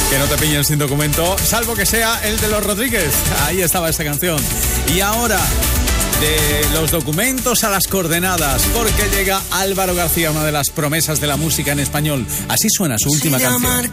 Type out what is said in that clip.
Que no te pillen sin documento, salvo que sea el de los Rodríguez. Ahí estaba esta canción. Y ahora, de los documentos a las coordenadas, porque llega Álvaro García, una de las promesas de la música en español. Así suena su última canción.